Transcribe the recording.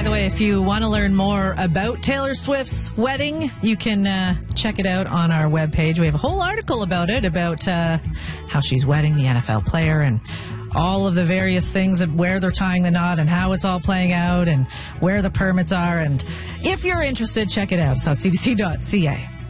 By the way, if you want to learn more about Taylor Swift's wedding, you can check it out on our webpage. We have a whole article about it, about how she's wedding the NFL player and all of the various things, of where they're tying the knot and how it's all playing out and where the permits are. And if you're interested, check it out. It's on cbc.ca.